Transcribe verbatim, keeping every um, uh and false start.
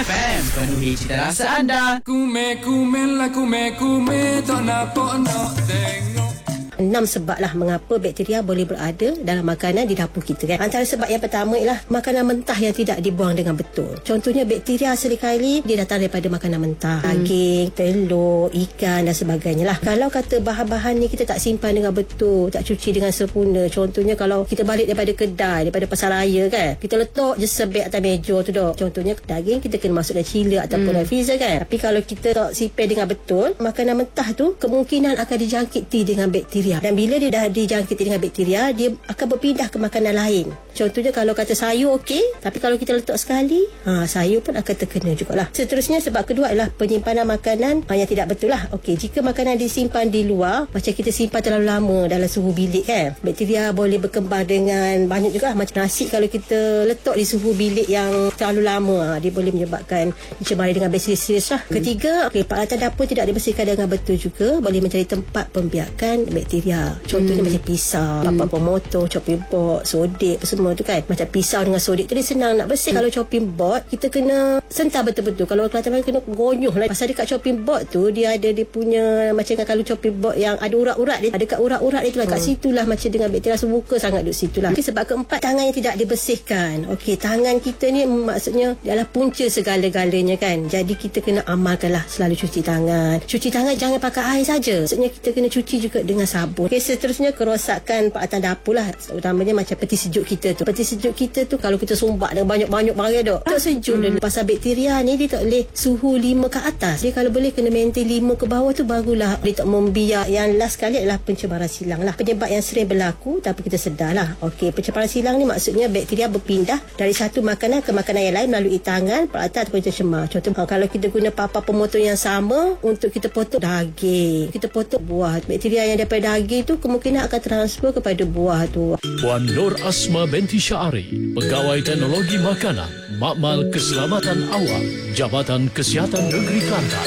F M, penuhi cita rasa anda. Kume kume lah kume kume, tak nampak nak tengok. Enam sebab lah mengapa bakteria boleh berada dalam makanan di dapur kita kan. Antara sebab yang pertama ialah makanan mentah yang tidak dibuang dengan betul. Contohnya bakteria seringkali dia datang daripada makanan mentah, hmm. daging, telur, ikan dan sebagainya lah. Kalau kata bahan-bahan ni kita tak simpan dengan betul, tak cuci dengan sempurna. Contohnya kalau kita balik daripada kedai, daripada pasar raya kan, kita letak je sebeg atas meja tu dok. Contohnya daging kita kena masuk dalam chiller ataupun dalam hmm. freezer kan. Tapi kalau kita tak simpan dengan betul, makanan mentah tu kemungkinan akan dijangkiti dengan bakteria. Dan bila dia dah dijangkiti dengan bakteria, dia akan berpindah ke makanan lain. Contohnya kalau kata sayur okey, tapi kalau kita letak sekali, ha, sayur pun akan terkena jugalah. Seterusnya sebab kedua adalah penyimpanan makanan yang tidak betul lah. Okey, jika makanan disimpan di luar, macam kita simpan terlalu lama dalam suhu bilik kan, bakteria boleh berkembang dengan banyak juga. Macam nasi kalau kita letak di suhu bilik yang terlalu lama, ha, dia boleh menyebabkan dicemari dengan bacillus lah. Ketiga, okey, peralatan dapur tidak dibersihkan dengan betul juga, boleh menjadi tempat pembiakan bakteria. Contohnya hmm. macam pisau, hmm. papan pemotor, chopping board, sodik semua tu kan. Macam pisau dengan sodik tu dia senang nak bersih. Hmm. Kalau chopping board kita kena sentar betul-betul. Kalau Kelantan kena gonyuh lah. Pasal dekat chopping board tu dia ada dia punya macam kalau chopping board yang ada urat-urat dia, ada kat urat-urat dia tu lah. Hmm. Kat situ lah macam dengan bakteria semuka sangat duduk situ lah. Okay, sebab keempat, tangan yang tidak dibersihkan. Okey, tangan kita ni maksudnya adalah punca segala-galanya kan. Jadi kita kena amalkanlah selalu cuci tangan. Cuci tangan jangan pakai air saja. Maksudnya kita kena cuci juga dengan sabun. Okay, seterusnya kerosakan peralatan dapur lah. Utamanya macam peti sejuk kita tu. Peti sejuk kita tu kalau kita sumbat dengan banyak-banyak barang dok, tak sejuk hmm. dulu. Pasal bakteria ni dia tak boleh suhu lima ke atas. Dia kalau boleh kena maintain lima ke bawah tu barulah dia tak membiak. Yang last sekali adalah pencemaran silang lah. Penyebab yang sering berlaku tapi kita sedar lah. Okey, pencemaran silang ni maksudnya bakteria berpindah dari satu makanan ke makanan yang lain melalui tangan, peralatan ataupun tercemar. Contoh kalau kita guna papan pemotong yang sama untuk kita potong daging, kita potong buah, bakteria yang daripada daging tu kemungkinan akan transfer kepada buah tu. Puan Nur Asma binti Syari, Pegawai Teknologi Makanan, Makmal Keselamatan Awam, Jabatan Kesihatan Negeri Kelantan.